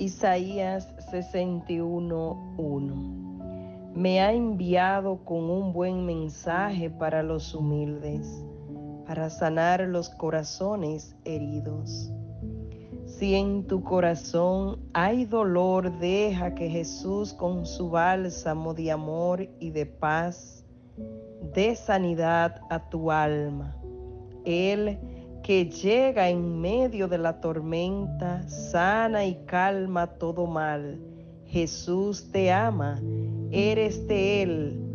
Isaías 61:1. Me ha enviado con un buen mensaje para los humildes, para sanar los corazones heridos. Si en tu corazón hay dolor, deja que Jesús con su bálsamo de amor y de paz dé sanidad a tu alma. Él que llega en medio de la tormenta, sana y calma todo mal. Jesús te ama, eres de Él,